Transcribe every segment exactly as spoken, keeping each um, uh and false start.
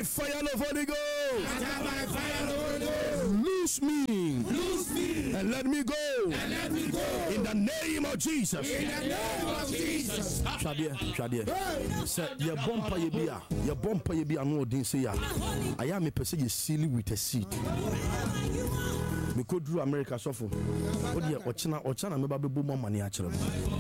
by fire of Holy Ghost. Scatter by fire of Holy Ghost. Loose me. Loose me. And let me go. And let me go. In the name of Jesus. In the name of Jesus. Shadia, Shadia. Say your bumper ye be a your bumper ye be a no din say ya. I am a person you seal with a seed. Me could do America suffer. What dear Ochina Ochana me baby boom money actually.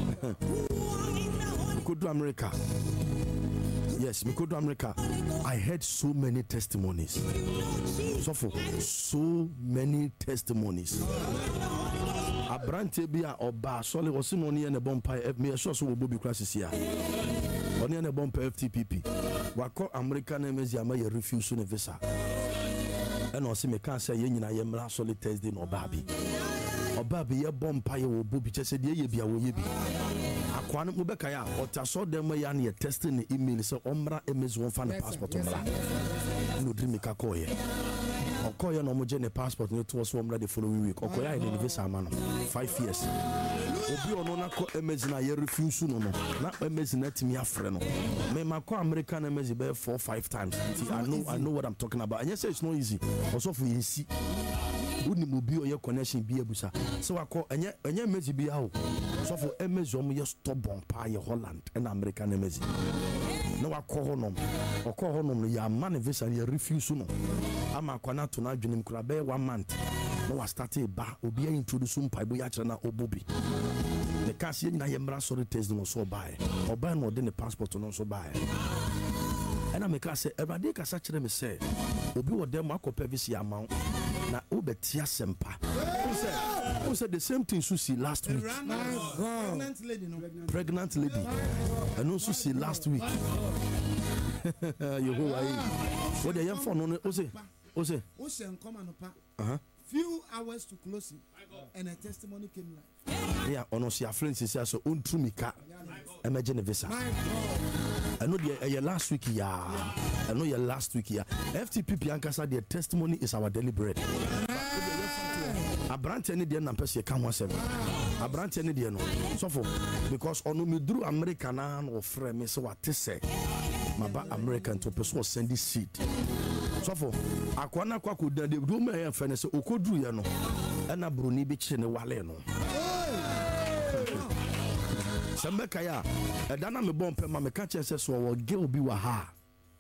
Me could do America. Yes, me could do America. I heard so many testimonies. Suffer so many testimonies. Abrante bia oba sole wo sino ne ne bompa me sure so wo bobi crisis here. Oni ne bompa F T P P. Wako America na mezi ama ye refuse ne visa. And also me can say ye nyina ye mra sole Thursday no oba bi. Oba bi ye bompa ye wo bobi che se de ye bia wo ye bi. Akwan mo beka ya otaso dem ya na ye test ne email se omra emezi won fa ne passport omra. No dream me ka koye. Okoya no mo je ne passport ne to so omra the following week. Okoya ile visa amano five years. Obi ono na ko emezi na ye refuse no no. Na emezi na timi afre no. Me mako American emezi be four five times. I know I know what I'm talking about. And you say it's not easy. Also for you see uni mo bi oye connection bi abusa. So wako enye enye emezi bi awo. So for emezi omo ye stubborn pa ye Holland and American emezi. No wako honom. Oko honom ya man visa ye refuse no. Ama kwana to na dwenim kura be one month. No was started ba obi a introduce mpa bo ya kire na obobi. The cash ye na ye mra sorry test no so buy. Oba no de ne passport no so buy. And I make us say everybody ka sa kire me say obi wo dem akopa visa amount na obetia sempa. Who said who said the same thing Susie last week. Pregnant lady no. Pregnant lady. And also see last week. Yehovah. What the young for no o say o say o say come and pa. Uh-huh. Few hours to closing and a testimony came live. Yeah, ono si afren sisi aso ontrumika emergency visa. I know the last week ya. I know your last week ya. F T P P ankasa their testimony is our daily bread. Abrante ni dia na pese ka ho seven. Abrante ni dia no. So for because ono me dru America na no frɛ me so what say. Maba American to person send this seed. So for akwana kwa ko dan de do me yan fene se okodru ye no. Ana broni bi kire ne wale no. Sembeka ya edana me bompe ma me ka kire se so wo ge obi wa ha.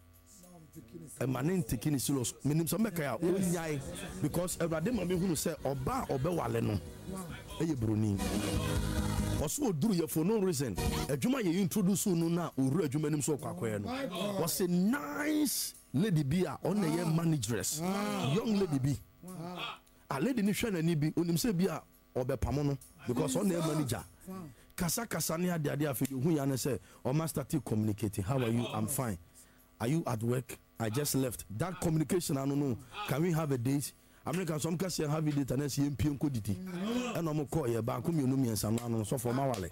E manen tikini silos minim sembeka ya onyai because everade ma me hunu se oba obe wale no. Eye broni. Also oduru ye for no reason. Adwuma ye introduce no na oru adwuma nim so kwakoye no. Was a nice lady be a on the manageress. Young lady be. A lady ni hwe na ni bi onim se bi a obepamo no because on the manager. Kasa kasa ni ade ade afi hu ya na say o master to communicating. How are you? I'm fine. Are you at work? I just left. That communication I don't know. Can we have a date? American some can say have a date and say M P nko didi. And I'm call ye ba ko mi onu mi ensa no so for ma wale.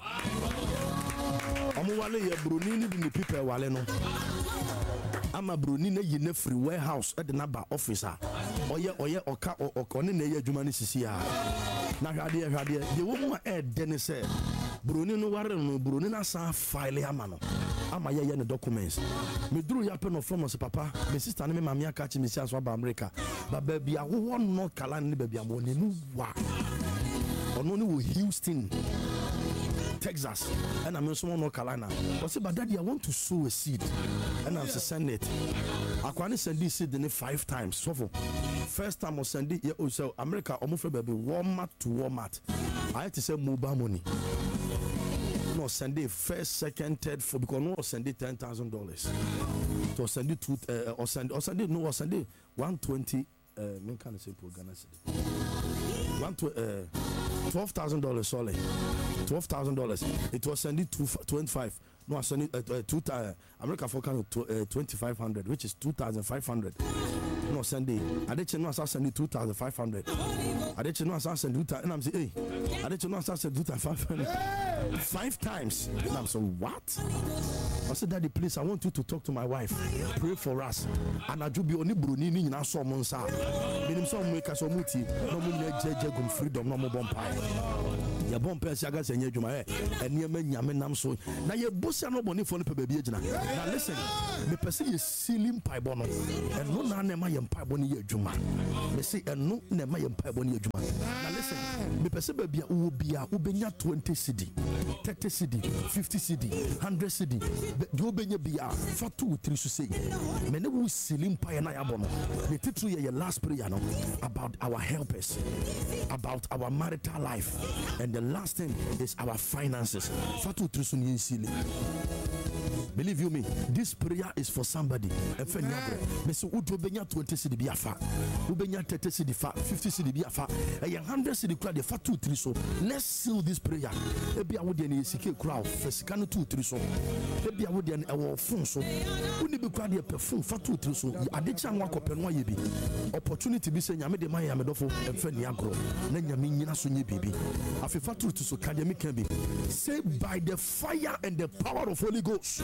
Omo wale ye broni ni bi ni people wale no. Ama broni na yi na free warehouse e de na ba officer. Oye oye oka okone na ye adwuma ni sisi a. Na hwade hwade de wo mu e de ne say broni no ware no broni na san file ama no. Ama ye ye ne documents. Me duru ya pe no from us papa. Me sister ne me mama aka chi me si aso ba America. Ba baby a wo no kala ne baby am ne nu wa. Ono ni wo Houston, Texas. And I'm also no Carolina. But say, but daddy, I want to sow a seed. And I'm send it. I can send this seed in five times. So for first time I send it, yeah, so America almost baby Walmart to Walmart. I had to say mobile money. No send it first, second, third, fourth because no send it ten thousand dollars. So send it two uh, or send or send it no or send it one twenty. Uh, men can say for Ghana city. One to uh, twelve thousand dollars solely. Twelve thousand dollars. It was send it to twenty five. No, I send it uh, uh, two uh, America for kind of uh, twenty five hundred, which is two thousand five hundred. No send it. I didn't know I send it two thousand five hundred. I didn't know I send it and I'm saying, hey, I didn't know I send it two thousand five hundred. Five times. And I'm saying, what? I said, Daddy, please, I want you to talk to my wife. Pray for us. And I do be only bruni in our summons. Meaning some make us a muti. No more freedom, no more bumpire. ya bomb pɛ sɛ aga sɛ nyɛ adwuma ɛ ɛnneɛma nyame nam so na yɛbosia no bɔnefoɔ no pɛ baabi agyina na listen mepɛ sɛ yɛ sili mpaebɔ no ɛno na na ɛma yɛ mpaebɔ no yɛ adwuma mɛsɛ ɛno na ɛma yɛ mpaebɔ no yɛ adwuma na listen mepɛ sɛ baabi a wowɔ bia wobɛnya twenty cedi thirty cedi fifty cedi one hundred cedi deɛ wobɛnya bia fa to wo tiri so sei mene wo sili mpaeɛ na yɛabɔ no ne titiri yɛ yɛ last prayer no about our helpers about our marital life and the last thing is our finances fa to wo tiri so ne yɛnsili. Believe you me, this prayer is for somebody. And for Nyabro, Mister Udobenya twenty cedi biafa, Ubenya thirty cedi fa, fifty cedi biafa, a hundred cedi crowd, fa two three so. Let's seal this prayer. Ebi awudi ani sike crowd, fesikano two three so. Ebi awudi ani awo phone so. Uni bi crowd ye perfume fa two three so. Adecha nwa kopenwa ye bi. Opportunity bi se nyame de man ya medofo emfe Nyabro. Na nyame nyina so nye bibi. Afi fa two three so kan me kan bi. Say by the fire and the power of Holy Ghost.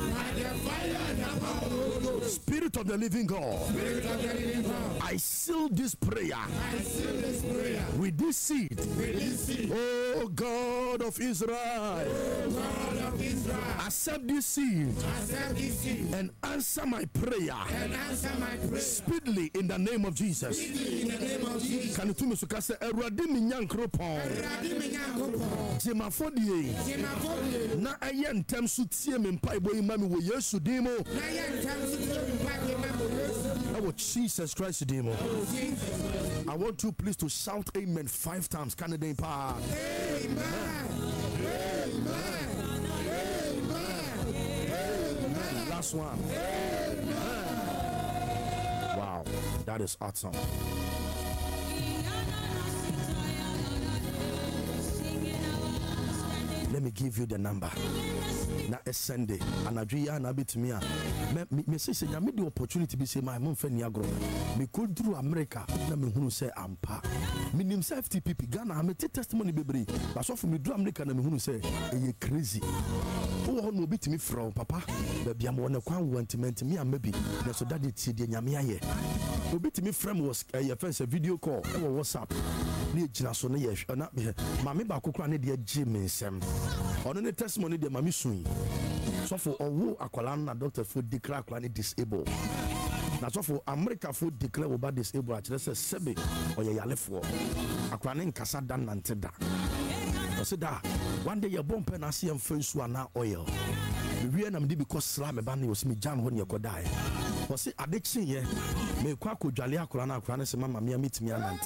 Spirit of the living God, Spirit of the living God. I seal this prayer, I seal this prayer with this seed. With this seed. Oh God of Israel, oh God of Israel. Accept this seed, accept this seed and answer my prayer, and answer my prayer speedily in the name of Jesus. Speedily in the name of Jesus. Can you tell me so? Kase eradi minyankropon, eradi minyankropon. Jemafodie, jemafodie. Na ayen tem sutie me mpa ibo imami wo Yesu dimo. Na ayen tem sutie me mpa ibo imami wo Yesu. Oh Jesus Christ dimo. I want you please to shout amen five times. Canada in power. Amen. Amen. Amen. Last one. Amen. Wow, that is awesome. Let me give you the number. Na a Sunday, and I dream and I bit me. Me say say me the opportunity be say my mom friend Niagro. Me go through America. Na me who say ampa. Me name say F T P P Ghana. Me take testimony bebre. But so for me do America na me who say e crazy. Who no bit me from papa. Baby am one kwan want me am maybe. Na so that it see the nyame aye. Obi me friend was a first a video call or WhatsApp. Ni gina so na ye na ma me ba kokora na de agi me nsem. Ono ne testimony de ma me sun. So for owo akwala na doctor for declare akwala disabled. Na so for America for declare about disabled actually say sebe oye yalefo. Akwala ne nkasa dan nante da. I said that one day your bump and I see him first one now oil. We are be because slam a band was me jam when you could die. Was see addiction ye me kwako dwale akora na akora ne se mama me meet me anant.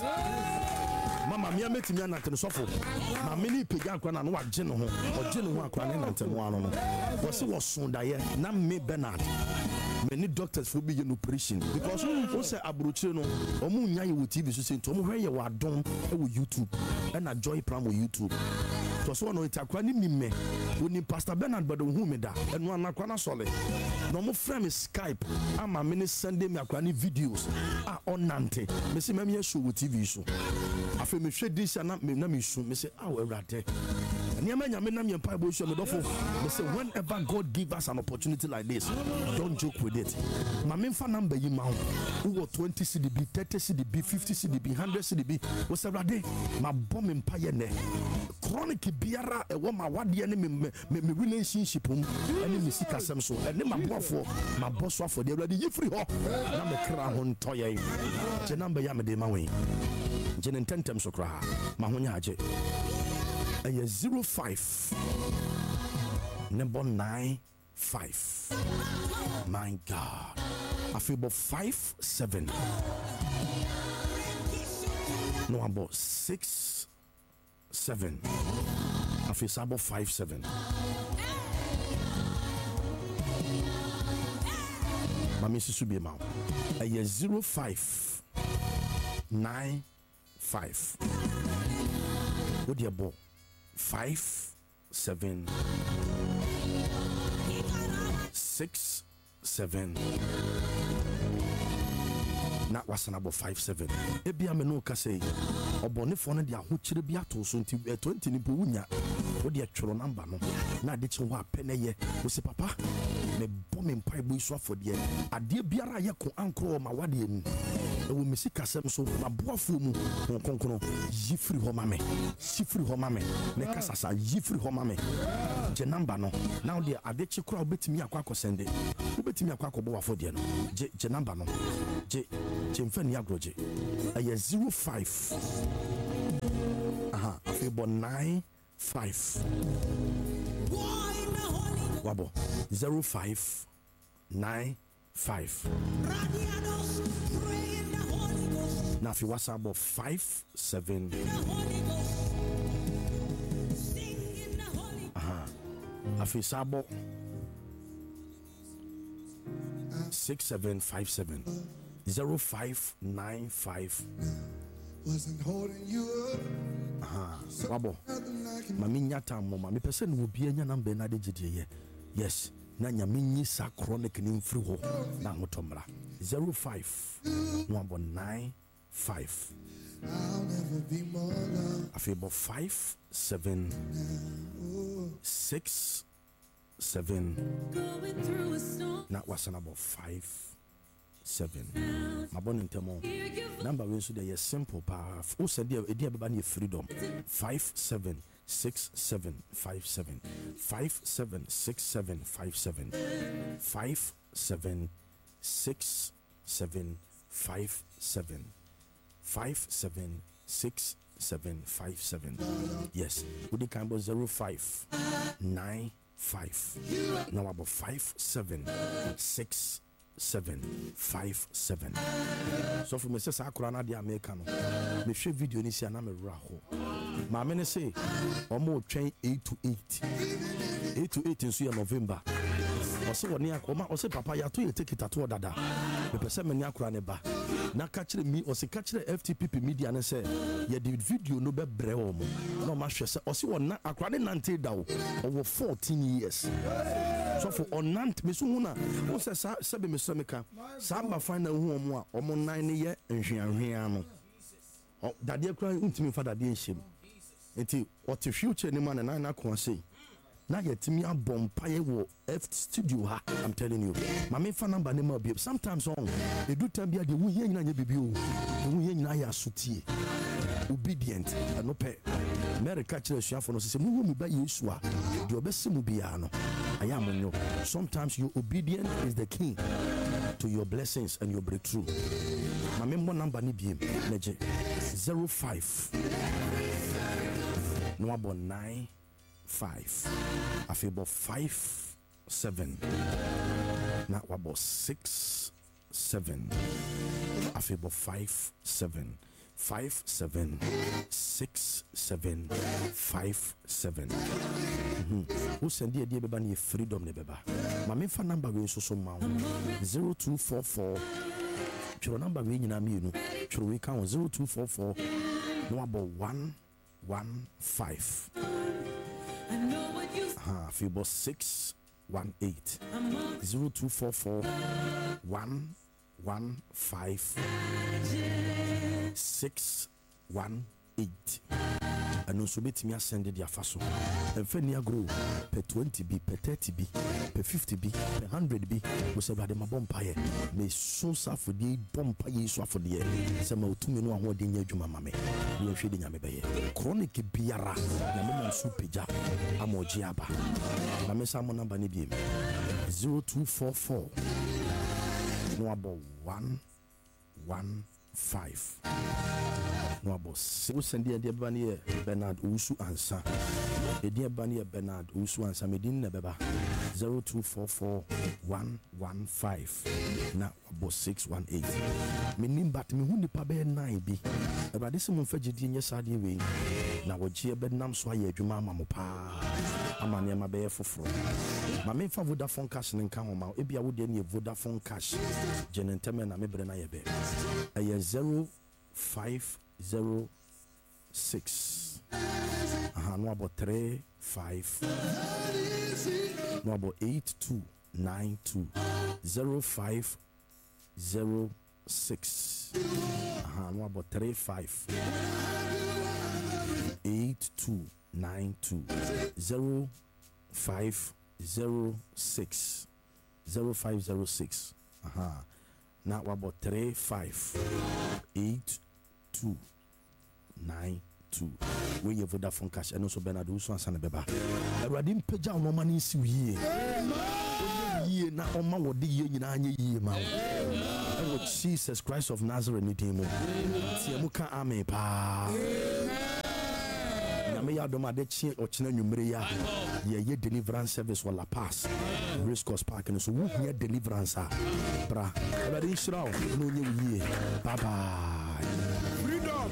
Mama me meet me anant no sofo. Na me ni pega akora na no agye no ho. Ogye no ho akora ne nant no ano no. Was was son da ye na me Bernard. Many doctors for be an operation because who say abrochire no omu nya ye wo T V so say to omu hwe ye wa dom e wo YouTube e na Joy Pram wo YouTube. To so no itakwa ni nimme woni Pastor Bernard bado hu me da eno anakwa na sole no mo frame Skype ama me ne send me akwa ni videos a onante me se me show wo T V so afa me hwe dis na me na me su me se aw ewrade Niama nyame nam yempa bo show me dofo me say whenever God give us an opportunity like this don't joke with it. Ma me fa number yi ma wo twenty C D B thirty C D B fifty C D B one hundred C D B wo se ewrade ma bom mpa ye ne chronic biara e wo ma wade ne me me relationship um ene me sika sem so ene ma boafo ma boso afo de ewrade yi free ho na me kra ho ntoye je number ya me de ma wen je ne tentem so kra ma ho nya age a zero five number nine five. My God, I feel about five seven. No, about six seven. I feel about five seven. My missus should be a mouth. A zero five nine five. What dear boy? Five seven six seven. Not was about five seven. Ebi ameno kase obone fo no de ahokyere bi ato so nti twenty ni buunya wo de atworo number no na de che wa peneye wo se papa me bom mpai bo iso afode ade biara ye ko ankro ma wade enu ɛwɔ mesi kasɛm so maboafo mu konkono yi free hɔ ma me yi free hɔ ma me ne kasasa yi free hɔ ma me je number no now there adekye kora obetimi akwa akosende obetimi akwa akɔbɔ wafo de no je je number no je je mfa ni agroje ɛyɛ zero five aha afebo nine five wabo zero five nine five now if you WhatsApp about five seven aha afi sabo six seven five seven zero five nine five wasn't holding you up. aha wabo mami nyata mo mami pese no obi anya number na de gidie yes na nyame nyi sa chronic ni mfiri ho na motomra zero five nine five I'll never be more loved. afebo five seven six seven na wasana about five seven mabon intemo number we so dey simple pa o said e dey beba na freedom five seven six seven five seven five seven six seven five seven five seven six seven five seven five seven six seven five seven yes we dey kind of zero five nine five now about five seven six seven five seven so for me say akura na dia America no me hwe video ni sia na me wura ho ma me ne say omo twen eight to eight eight to eight in so November ose woni akoma ose papa ya to ye take it to dada me pese me ni akura ne ba na ka kire mi ose ka kire F T P P media ne say ye the video no be bre o mo na ma hwe say ose wona akura ne nante da o over fourteen years so for onant me so huna o se sa se be me so meka sa ba final hu omo a omo nan ne ye nhwianhwian no o dade akura ntimi fa dade nhiem enti what the future ni man na na ko say na yetimi abompaye wo F studio ha I'm telling you ma me fa number ne ma bi sometimes on e do time bia de wu ye nyina nye bibi o de wu ye nyina ya sotie obedient no pe America chire suafo no se mu mu ba Yesu a de obese mu bia no ayamonyo sometimes your obedience is the key to your blessings and your breakthrough ma me mo number ni biem neje zero five no about nine five afebo five seven na wabo six seven afebo five seven five seven six seven five seven who send the idea beba ni freedom ne beba ma me fa number we so so ma zero two four four chiro number we nyina mi enu chiro we kan zero two four four no about one one five ah fibo six one eight zero two four four one one five six one eight and also betimi ascend the afaso emfa ni agro per twenty b per thirty b per fifty b per one hundred b we say bade mabompa ye me so safodi bompa ye so afode se ma otumi no ahode nya adwuma mame we hwede nya mebeye chronic biara na me man so peja amoji aba na me sa mo number ni bi zero two four four no about one one five no about six send the bani Bernard Usu ansa the dear bani Bernard Usu ansa medin na beba zero two four four one one five na about six one eight menim bat me hu nipa be nine bi ebade se mo fa gidi nye sade we na wogie be nam so aye adwuma ama mo pa ama ne ma be foforo ma me fa Vodafone cash ne nka ho ma e bia wo de ne Vodafone cash genenteme na me bre na ye be aye zero five zero six aha no about three five no about eight two nine two zero five zero six aha no about three five eight two nine two zero five zero six zero five zero six aha Now about three five eight two nine two. We have Vodafone cash and also Bernard Uso and Sanabeba. I read him Peja on money see ye. Ye na oma wo de ye nyina anye ye ma. And with Jesus Christ of Nazareth ni demo. Tie mu ka amen pa. Na me ya do ma de chi o china nwumre ya. Ye ye deliverance service wala pass. Race course park and so wo here deliverance ah. Bra. Everybody shiraw no nye ye. Bye bye. Freedom.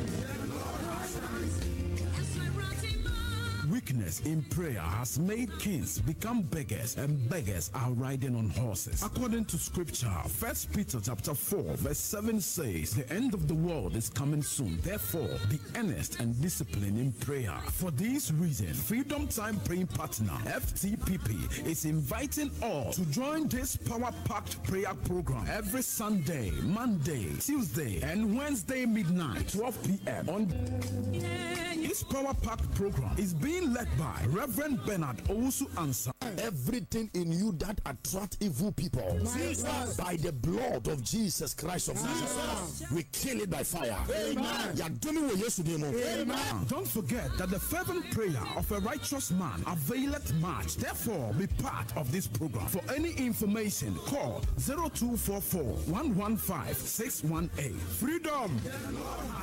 Weakness in prayer has made kings become beggars, and beggars are riding on horses. According to scripture, First Peter chapter four, verse seven says, the end of the world is coming soon. Therefore, be earnest and disciplined in prayer. For this reason, Freedom Time Praying Partner, F T P P, is inviting all to join this power-packed prayer program every Sunday, Monday, Tuesday, and Wednesday midnight, twelve p.m. on this power-packed program is being led by Reverend Bernard Owusu Ansah. Everything in you that attract evil people, Jesus, by the blood of Jesus Christ of Nazareth, we kill it by fire. Amen. Amen. Don't forget that the fervent prayer of a righteous man availeth much. Therefore, be part of this program. For any information, call zero two four four, one one five, six one eight. Freedom.